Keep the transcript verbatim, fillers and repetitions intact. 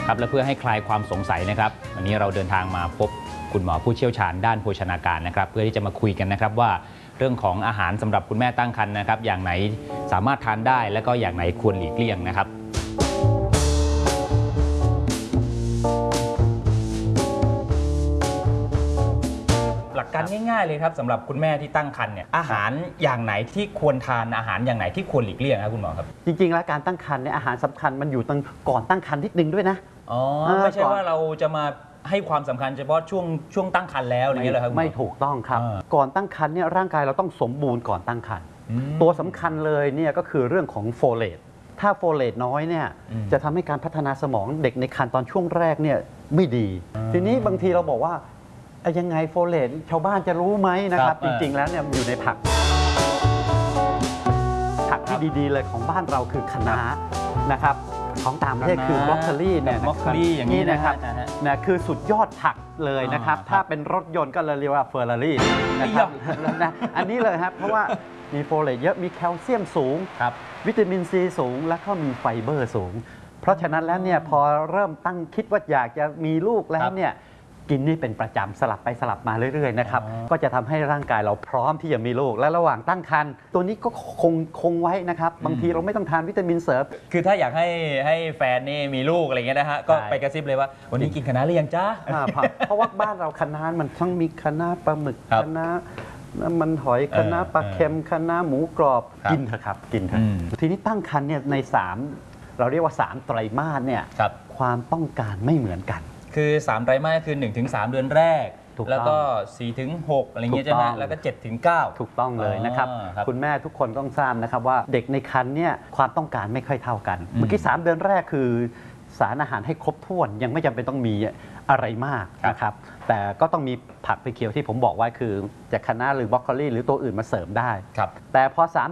ครับและเพื่อให้คลายความสงสัยนะครับวันนี้เราเดินทางมาพบคุณหมอผู้เชี่ยวชาญด้านโภชนาการนะครับเพื่อที่จะมาคุยกันนะครับว่าเรื่องของอาหารสำหรับคุณแม่ตั้งครรภ์นะครับอย่างไหนสามารถทานได้และก็อย่างไหนควรหลีกเลี่ยงนะครับหลักการง่ายๆเลยครับสำหรับคุณแม่ที่ตั้งครรภ์เนี่ยอาหารอย่างไหนที่ควรทานอาหารอย่างไหนที่ควรหลีกเลี่ยงครับคุณหมอครับจริงๆแล้วการตั้งครรภ์เนี่ยอาหารสำคัญมันอยู่ตั้งก่อนตั้งครรภ์นิดนึงด้วยนะอ๋อไม่ใช่ว่าเราจะมาให้ความสำคัญเฉพาะช่วงช่วงตั้งครรภ์แล้วอย่างเงี้ยเหรอครับไม่ถูกต้องครับก่อนตั้งครรภ์เนี่ยร่างกายเราต้องสมบูรณ์ก่อนตั้งครรภ์ตัวสำคัญเลยเนี่ยก็คือเรื่องของโฟเลตถ้าโฟเลตน้อยเนี่ยจะทำให้การพัฒนาสมองเด็กในครรภ์ตอนช่วงแรกเนี่ยไม่ดีทีนี้บางทีเราบอกว่ายังไงโฟเลตชาวบ้านจะรู้ไหมนะครับจริงๆแล้วเนี่ยอยู่ในผักผักที่ดีๆเลยของบ้านเราคือคะน้านะครับของต่างประเทศคือบรอกโคลีเนี่ยบรอกโคลีอย่างนี้นะครับนะคือสุดยอดผักเลยนะครับถ้าเป็นรถยนต์ก็เลยเรียกว่าเฟอร์รารี่นะครับนะอันนี้เลยครับเพราะว่ามีโฟเลตเยอะมีแคลเซียมสูงวิตามินซีสูงแล้วก็มีไฟเบอร์สูงเพราะฉะนั้นแล้วเนี่ยพอเริ่มตั้งคิดว่าอยากจะมีลูกแล้วเนี่ยกินนี่เป็นประจำสลับไปสลับมาเรื่อยๆนะครับก็จะทำให้ร่างกายเราพร้อมที่จะมีลูกและระหว่างตั้งครรภ์ตัวนี้ก็คงคงไว้นะครับบางทีเราไม่ต้องทานวิตามินเสริมคือถ้าอยากให้ให้แฟนนี่มีลูกอะไรเงี้ยนะฮะก็ไปกระซิบเลยว่าวันนี้กินคะน้าหรือยังจ้าเพราะว่าบ้านเราคะน้ามันทั้งมีคะน้าปลาหมึกคะน้าน้ำมันหอยคะน้าปลาเค็มคะน้าหมูกรอบกินเถอะครับกินเถอะทีนี้ตั้งครรภ์เนี่ยในสามเราเรียกว่าสามไตรมาสเนี่ยความต้องการไม่เหมือนกันคือสามไตรมาสคือ หนึ่งถึงสาม เดือนแรกแล้วก็ สี่ถึงหก อะไรเงี้ยใช่ไหมแล้วก็ เจ็ดถึงเก้าถูกต้องเลยนะครับคุณแม่ทุกคนต้องทราบนะครับว่าเด็กในครรภ์เนี่ยความต้องการไม่ค่อยเท่ากันเมื่อกี้สามเดือนแรกคือสารอาหารให้ครบถ้วนยังไม่จำเป็นต้องมีอะไรมากนะครับแต่ก็ต้องมีผักใบเขียวที่ผมบอกไว้คือจากคะน้าหรือบรอกโคลีหรือตัวอื่นมาเสริมได้แต่พอสาม